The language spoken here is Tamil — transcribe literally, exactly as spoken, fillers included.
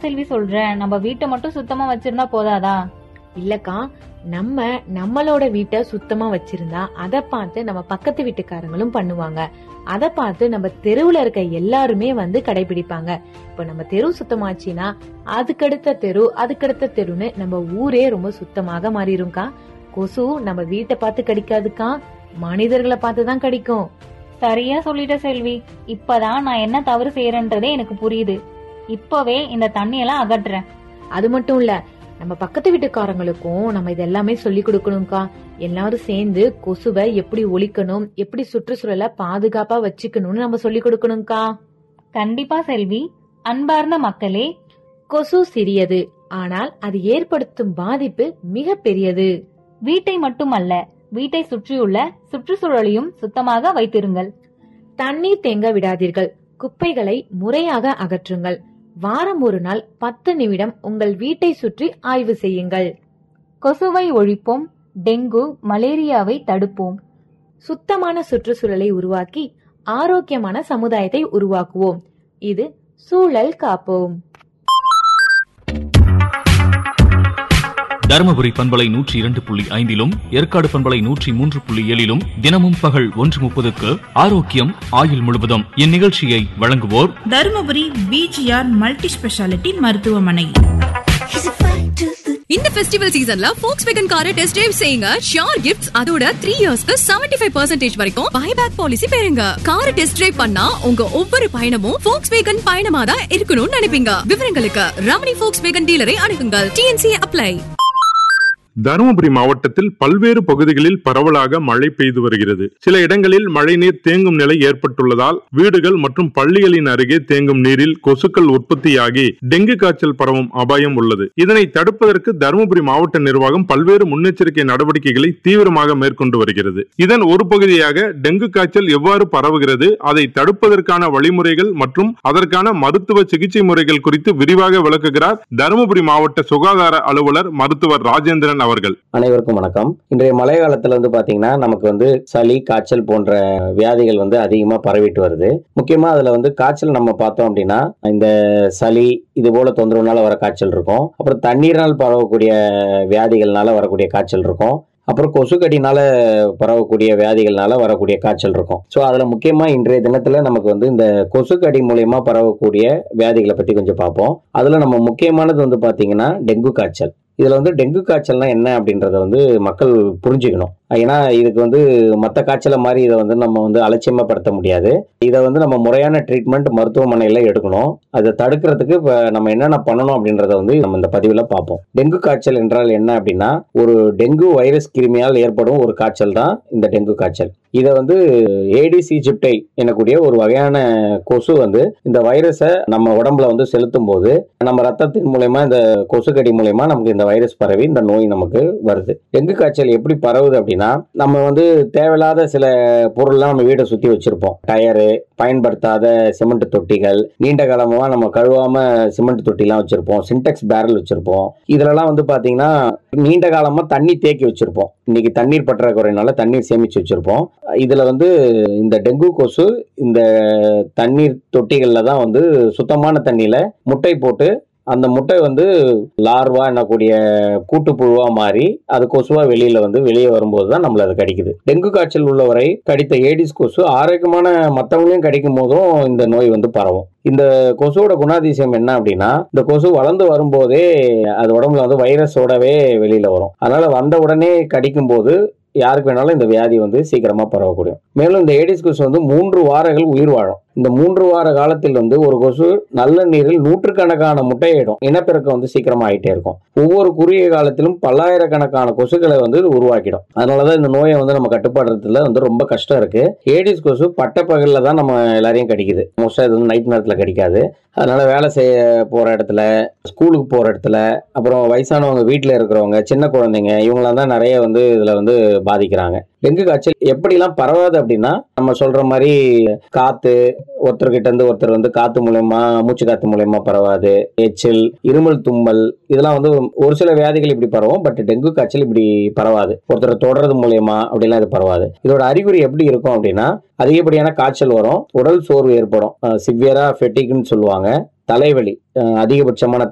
செல்வி சொல்ற? நம்ம வீட்டை மட்டும் சுத்தமா வச்சிருந்தா போதாதா? இல்லக்கா, நம்ம நம்மளோட வீட்டை சுத்தமா வச்சிருந்தா அதை பார்த்து நம்ம பக்கத்து வீட்டுக்காரங்களும் பண்ணுவாங்க. அதை பார்த்து நம்ம தெருவுல இருக்க எல்லாருமே வந்து கடைபிடிப்பாங்க. இப்ப நம்ம தெரு சுத்தமாச்சுன்னா அதுக்கடுத்த தெரு அதுக்கடுத்த தெருன்னு நம்ம ஊரே ரொம்ப சுத்தமாக மாறிடும்க்கா. கொசு நம்ம வீட்டை பார்த்து கடிக்காதுக்கா, மனிதர்களை பார்த்துதான் கடிக்கும். சரியா சொல்லிட்ட செல்வி. இப்பதான் நான் என்ன தவறு செய்யறேன்றதே எனக்கு புரியுது. இப்பவே இந்த தண்ணியெல்லாம் அகற்றுறேன். அது மட்டும் இல்ல, நம்ம பக்கத்து வீட்டுக்காரங்களுக்கும் நம்ம இதெல்லாமே சொல்லி கொடுக்கணும்க்கா. எல்லாரும் சேர்ந்து கொசுவை எப்படி ஒழிக்கணும், எப்படி சுற்றுச்சூழலை பாதுகாப்பா வச்சுக்கணும்னு நம்ம சொல்லி கொடுக்கணும்க்கா. கண்டிப்பா செல்வி. அன்பார்ந்த மக்களே, கொசு சிறியது, ஆனால் அது ஏற்படுத்தும் பாதிப்பு மிக பெரியது. வீட்டை மட்டுமல்ல, வீட்டை சுற்றியுள்ள சுற்றுச்சூழலையும் சுத்தமாக வைத்திருங்கள். தண்ணீர் தேங்க விடாதீர்கள். குப்பைகளை முறையாக அகற்றுங்கள். வாரம் ஒரு நாள் பத்து நிமிடம் உங்கள் வீட்டை சுற்றி ஆய்வு செய்யுங்கள். கொசுவை ஒழிப்போம், டெங்கு மலேரியாவை தடுப்போம். சுத்தமான சுற்றுச்சூழலை உருவாக்கி ஆரோக்கியமான சமுதாயத்தை உருவாக்குவோம். இது சூழல் காப்போம். தருமபுரி பண்பலை நூற்றி இரண்டு புள்ளி ஐந்திலும் ஏற்காடு பண்பலை நூற்றி மூன்று புள்ளி ஏழிலும் தினமும் பகல் ஒன்று முப்பதுக்கு ஆரோக்கியம் ஆயுள் முழுவதும் இந்நிகழ்ச்சியை வழங்குவோர் தருமபுரி பிஜிஆர் மல்டி ஸ்பெஷாலிட்டி மருத்துவமனை. இந்த ஃபெஸ்டிவல் சீசன்ல Volkswagen காரை டெஸ்ட் டிரைவ் செய்யுங்க. ஷியோர் கிஃப்ட்ஸ், அதோட த்ரீ இயர்ஸ்க்கு செவன்டி ஃபைவ் பர்சன்டேஜ் வரைக்கும் பைபேக் பாலிசி பெறுங்க. காரை டெஸ்ட் டிரைவ் பண்ணா உங்க ஒவ்வொரு பயணமும் Volkswagen பயணமா தான் இருக்கணும்னு நினைப்பீங்க. விவரங்களுக்கு Ramani Volkswagen டீலரை அணுகுங்கள். DNC apply. Dharmapuri மாவட்டத்தில் பல்வேறு பகுதிகளில் பரவலாக மழை பெய்து வருகிறது. சில இடங்களில் மழைநீர் தேங்கும் நிலை ஏற்பட்டுள்ளதால் வீடுகள் மற்றும் பள்ளிகளின் அருகே தேங்கும் நீரில் கொசுக்கள் உற்பத்தியாகி டெங்கு காய்ச்சல் பரவும் அபாயம் உள்ளது. இதனை தடுப்பதற்கு தருமபுரி மாவட்ட நிர்வாகம் பல்வேறு முன்னெச்சரிக்கை நடவடிக்கைகளை தீவிரமாக மேற்கொண்டு வருகிறது. இதன் ஒரு பகுதியாக டெங்கு காய்ச்சல் எவ்வாறு பரவுகிறது, அதை தடுப்பதற்கான வழிமுறைகள் மற்றும் அதற்கான மருத்துவ சிகிச்சை முறைகள் குறித்து விரிவாக விளக்குகிறார் தருமபுரி மாவட்ட சுகாதார அலுவலர் மருத்துவர் ராஜேந்திரன் அவர்கள். அனைவருக்கும் வணக்கம். இன்றைய மழை காலத்துல வந்து பாத்தீங்கன்னா நமக்கு வந்து சளி, காய்ச்சல் போன்ற வியாதிகள் வந்து அதிகமா பரவிட்டு வருது. முக்கியமா அதுல வந்து காய்ச்சல் நம்ம பார்த்தோம் அப்படின்னா இந்த சளி இது போல தொந்தரவுனால வர காய்ச்சல் இருக்கும். அப்புறம் தண்ணீரால் பரவக்கூடிய வியாதிகள்னால வரக்கூடிய காய்ச்சல் இருக்கும். அப்புறம் கொசுக்கடினால பரவக்கூடிய வியாதிகள்னால வரக்கூடிய காய்ச்சல் இருக்கும். ஸோ அதில் முக்கியமாக இன்றைய தினத்தில் நமக்கு வந்து இந்த கொசுக்கடி மூலயமா பரவக்கூடிய வியாதிகளை பற்றி கொஞ்சம் பார்ப்போம். அதில் நம்ம முக்கியமானது வந்து பார்த்தீங்கன்னா டெங்கு காய்ச்சல். இதில் வந்து டெங்கு காய்ச்சல்னா என்ன அப்படின்றத வந்து மக்கள் புரிஞ்சுக்கணும். ஏன்னா இதுக்கு வந்து மற்ற காய்ச்சலை மாதிரி இதை வந்து நம்ம வந்து அலட்சியமாப்படுத்த முடியாது. இதை வந்து நம்ம முறையான ட்ரீட்மெண்ட் மருத்துவமனையில் எடுக்கணும். அதை தடுக்கிறதுக்கு இப்போ நம்ம என்னென்ன பண்ணணும் அப்படின்றத வந்து நம்ம இந்த பதிவில் பார்ப்போம். டெங்கு காய்ச்சல் என்றால் என்ன அப்படின்னா ஒரு டெங்கு வைரஸ் கிருமியால் ஏற்படும் ஒரு காய்ச்சல் தான் இந்த டெங்கு காய்ச்சல். இதை வந்து ஏடிஸ் ஈஜிப்டை எனக்கூடிய ஒரு வகையான கொசு வந்து இந்த வைரஸை நம்ம உடம்புல வந்து செலுத்தும் போது நம்ம ரத்தத்தின் மூலயமா இந்த கொசுக்கடி மூலயமா நமக்கு இந்த வைரஸ் பரவி இந்த நோய் நமக்கு வருது. டெங்கு காய்ச்சல் எப்படி பரவுது அப்படின்னா நம்ம வந்து தேவையில்லாத சில பொருள்லாம் நம்ம வீட்டை சுற்றி வச்சிருப்போம். டயரு, பயன்படுத்தாத சிமெண்ட் தொட்டிகள், நீண்ட காலமாக நம்ம கழுவாம சிமெண்ட் தொட்டிலாம் வச்சிருப்போம், சின்டெக்ஸ் பேரல் வச்சிருப்போம். இதுலலாம் வந்து பார்த்தீங்கன்னா நீண்ட காலமாக தண்ணி தேக்கி வச்சிருப்போம். இன்னைக்கு தண்ணீர் பற்றாக்குறையினால தண்ணீர் சேமிச்சு வச்சிருப்போம். இதுல வந்து இந்த டெங்கு கொசு இந்த தண்ணீர் தொட்டிகள்ல தான் வந்து சுத்தமான தண்ணியில முட்டை போட்டு அந்த முட்டை வந்து லார்வா என்னக்கூடிய கூட்டுப்புழுவா மாறி அது கொசுவா வெளியில வந்து வெளியே வரும்போது தான் நம்மள அது கடிக்குது. டெங்கு காய்ச்சல் உள்ளவரை கடித்த ஏடிஸ் கொசு ஆரோக்கியமான மற்றவங்களையும் கடிக்கும் போதும் இந்த நோய் வந்து பரவும். இந்த கொசுவோட குணாதிசயம் என்ன அப்படின்னா இந்த கொசு வளர்ந்து வரும்போதே அது உடம்புல வந்து வைரஸோடவே வெளியில வரும். அதனால வந்த உடனே கடிக்கும் போது யாருக்கு வேணாலும் இந்த வியாதி வந்து சீக்கிரமா பரவக்கூடும். மேலும் இந்த ஏடிஸ் கொசு வந்து மூன்று வாரங்கள் உயிர் வாழும். இந்த மூன்று வார காலத்தில் வந்து ஒரு கொசு நல்ல நீரில் நூற்றுக்கணக்கான முட்டையிடும். இனப்பெருக்கம் வந்து சீக்கிரமா ஆகிட்டே இருக்கும். ஒவ்வொரு குறுகிய காலத்திலும் பல்லாயிரக்கணக்கான கொசுக்களை வந்து உருவாக்கிடும். அதனாலதான் இந்த நோயை வந்து நம்ம கட்டுப்படுறதுல வந்து ரொம்ப கஷ்டம் இருக்கு. ஏடிஸ் கொசு பட்ட பகல்ல தான் நம்ம எல்லாரையும் கடிக்குது. மோஸ்டா இது வந்து நைட் நேரத்துல கடிக்காது. அதனால வேலை செய்ய போற இடத்துல, ஸ்கூலுக்கு போற இடத்துல, அப்புறம் வயசானவங்க, வீட்டுல இருக்கிறவங்க, சின்ன குழந்தைங்க இவங்களாம் தான் நிறைய வந்து இதுல வந்து பாதிக்கிறாங்க. டெங்கு காய்ச்சல் எப்படிலாம் பரவாது அப்படின்னா நம்ம சொல்ற மாதிரி காத்து ஒருத்தர்கிட்ட இருந்து ஒருத்தர் வந்து காத்து மூலயமா, மூச்சு காத்து மூலயமா பரவாது. எச்சில், இருமல், தும்மல் இதெல்லாம் வந்து ஒரு சில வியாதிகள் இப்படி பரவும். பட் டெங்கு காய்ச்சல் இப்படி பரவாது. ஒருத்தர் தொடர்றது மூலயமா அப்படிலாம் இது பரவாது. இதோட அறிகுறி எப்படி இருக்கும் அப்படின்னா அதிகப்படியான காய்ச்சல் வரும், உடல் சோர்வு ஏற்படும், சிவியரா ஃபெட்டிக்னு சொல்லுவாங்க, தலைவலி, அதிகபட்சமான